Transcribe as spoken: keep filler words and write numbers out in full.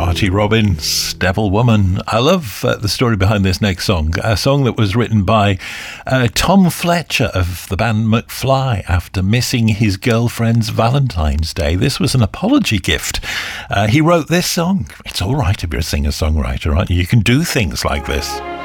Marty Robbins, Devil Woman. I love uh, the story behind this next song, a song that was written by uh, Tom Fletcher of the band McFly after missing his girlfriend's Valentine's Day. This was an apology gift. Uh, he wrote this song. It's all right if you're a singer-songwriter, right? You can do things like this.